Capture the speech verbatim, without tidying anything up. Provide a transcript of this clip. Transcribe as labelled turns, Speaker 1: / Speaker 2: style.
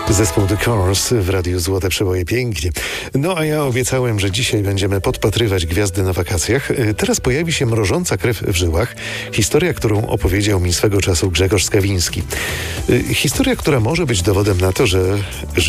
Speaker 1: Zespół The Cars w Radiu Złote Przeboje, pięknie. No a ja obiecałem, że dzisiaj będziemy podpatrywać gwiazdy na wakacjach. Teraz pojawi się mrożąca krew w żyłach. Historia, którą opowiedział mi swego czasu Grzegorz Skawiński. Historia, która może być dowodem na to, że